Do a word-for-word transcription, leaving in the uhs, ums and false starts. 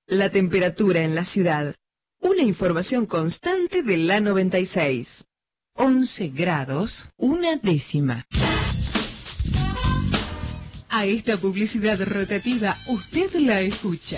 La temperatura en la ciudad. Una información constante de la noventa y seis. once grados, una décima. A esta publicidad rotativa usted la escucha.